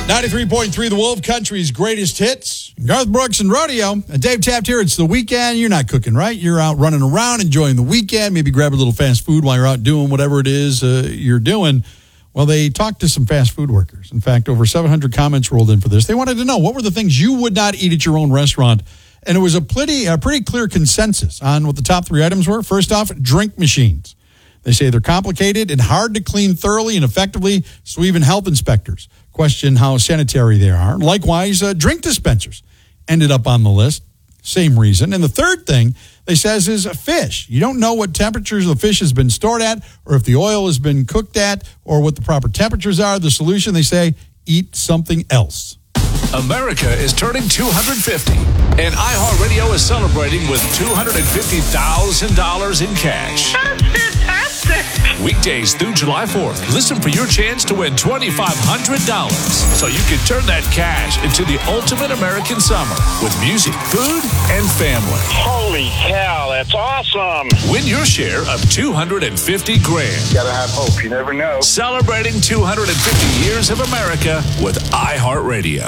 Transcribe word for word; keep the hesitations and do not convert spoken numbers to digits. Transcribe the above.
ninety-three point three The Wolf, country's greatest hits. Garth Brooks and Rodeo. Uh, Dave Taft here. It's the weekend. You're not cooking, right? You're out running around, enjoying the weekend. Maybe grab a little fast food while you're out doing whatever it is uh, you're doing. Well, they talked to some fast food workers. In fact, over seven hundred comments rolled in for this. They wanted to know what were the things you would not eat at your own restaurant. And it was a pretty, a pretty clear consensus on what the top three items were. First off, drink machines. They say they're complicated and hard to clean thoroughly and effectively, so even health inspectors question how sanitary they are. Likewise, uh, drink dispensers ended up on the list. Same reason. And the third thing they says is fish. You don't know what temperatures the fish has been stored at or if the oil has been cooked at or what the proper temperatures are. The solution, they say, eat something else. America is turning two hundred fifty, and iHeartRadio is celebrating with two hundred fifty thousand dollars in cash. That's fantastic. Weekdays through July fourth, listen for your chance to win twenty-five hundred dollars so you can turn that cash into the ultimate American summer with music, food, and family. Holy cow, that's awesome. Win your share of two hundred fifty grand. Gotta have hope, you never know. Celebrating two hundred fifty years of America with iHeartRadio.